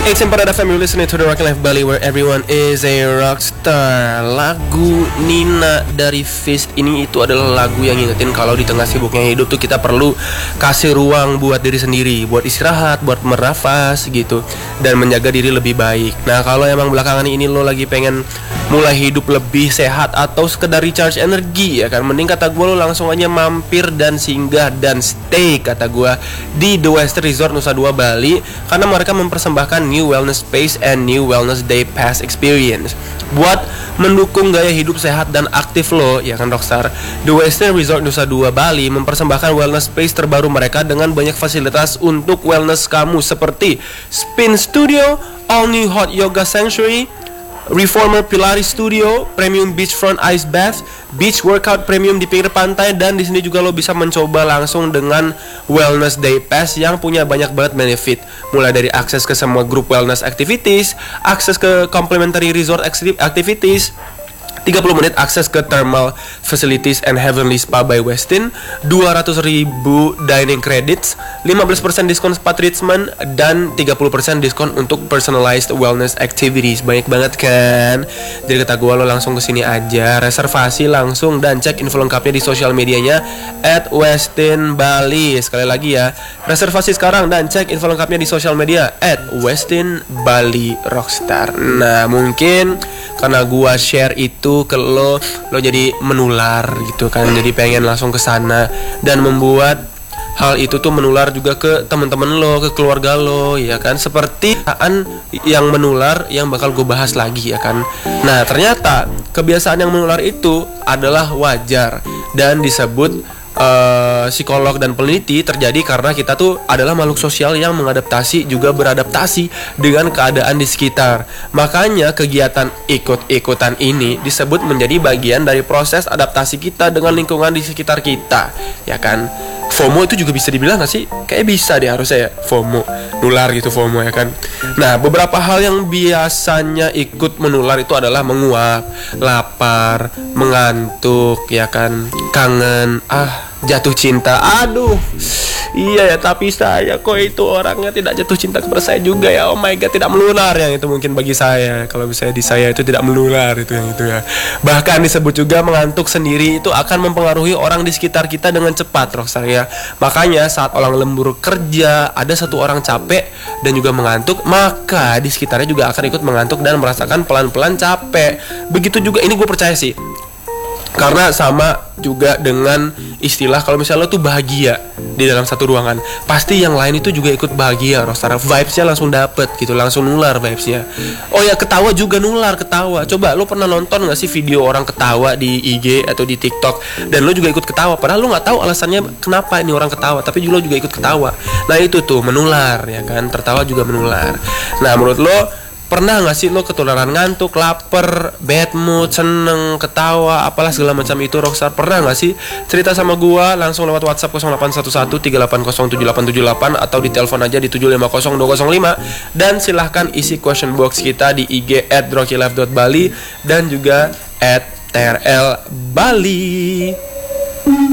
It's Emperor FM, you're listening to the Rockin' Life Bali, where everyone is a rockstar. Lagu Nina dari Fist ini itu adalah lagu yang ngingetin kalau di tengah sibuknya hidup tuh kita perlu kasih ruang buat diri sendiri, buat istirahat, buat merafas gitu, dan menjaga diri lebih baik. Nah, kalau emang belakangan ini lo lagi pengen mulai hidup lebih sehat atau sekedar recharge energi, ya kan, mending kata gue lo langsung aja mampir dan singgah dan stay, kata gue, di The Western Resort Nusa Dua Bali, karena mereka mempersembahkan New Wellness Space and New Wellness Day Pass Experience buat mendukung gaya hidup sehat dan aktif lo, ya kan Rockstar. The Western Resort Nusa Dua Bali mempersembahkan wellness space terbaru mereka dengan banyak fasilitas untuk wellness kamu seperti Spin Studio, All New Hot Yoga Sanctuary, Reformer Pilates Studio, Premium Beachfront Ice Bath, Beach Workout Premium di pinggir pantai, dan di sini juga lo bisa mencoba langsung dengan Wellness Day Pass yang punya banyak banget benefit, mulai dari akses ke semua grup wellness activities, akses ke complimentary resort activities, 30 menit akses ke thermal facilities and heavenly spa by Westin, 200.000 dining credits, 15% diskon spa treatment, dan 30% diskon untuk personalized wellness activities. Banyak banget kan? Jadi kata gue lo langsung kesini aja, reservasi langsung dan cek info lengkapnya di sosial medianya @Westin Bali. Sekali lagi ya, reservasi sekarang dan cek info lengkapnya di sosial media @Westin Bali Rockstar. Nah, mungkin karena gue share itu ke lo jadi menular gitu kan, jadi pengen langsung ke sana dan membuat hal itu tuh menular juga ke teman-teman lo, ke keluarga lo, ya kan, seperti yang menular yang bakal gue bahas lagi, ya kan. Nah, ternyata kebiasaan yang menular itu adalah wajar dan disebut psikolog dan peneliti terjadi karena kita tuh adalah makhluk sosial yang mengadaptasi juga beradaptasi dengan keadaan di sekitar. Makanya kegiatan ikut-ikutan ini disebut menjadi bagian dari proses adaptasi kita dengan lingkungan di sekitar kita, ya kan. FOMO itu juga bisa dibilang gak sih? Kayak bisa deh harusnya ya, FOMO, nular gitu FOMO, ya kan. Nah, beberapa hal yang biasanya ikut menular itu adalah menguap, lapar, mengantuk, ya kan, kangen, jatuh cinta. Aduh, iya ya, tapi saya kok itu orangnya tidak jatuh cinta kepada saya juga ya. Oh my god, tidak menular yang itu mungkin bagi saya. Kalau misalnya di saya itu tidak menular itu yang itu ya. Bahkan disebut juga mengantuk sendiri itu akan mempengaruhi orang di sekitar kita dengan cepat, Rockstar ya. Makanya saat orang lembur kerja, ada satu orang capek dan juga mengantuk, maka di sekitarnya juga akan ikut mengantuk dan merasakan pelan-pelan capek. Begitu juga, ini gue percaya sih, karena sama juga dengan istilah kalau misalnya lo tuh bahagia di dalam satu ruangan, pasti yang lain itu juga ikut bahagia, Rockstar. Vibes-nya langsung dapet gitu, langsung nular vibes-nya. Oh ya, ketawa juga nular, ketawa. Coba lo pernah nonton gak sih video orang ketawa di IG atau di TikTok dan lo juga ikut ketawa, padahal lo gak tahu alasannya kenapa ini orang ketawa, tapi lo juga ikut ketawa. Nah itu tuh menular, ya kan, tertawa juga menular. Nah, menurut lo pernah gak sih lo ketularan ngantuk, lapar, bad mood, seneng, ketawa, apalah segala macam itu, Rockstar? Pernah gak sih? Cerita sama gua langsung lewat WhatsApp 0811-3807878 atau di telepon aja di 750-205. Dan silahkan isi question box kita di IG @rockylife.bali dan juga @trlbali.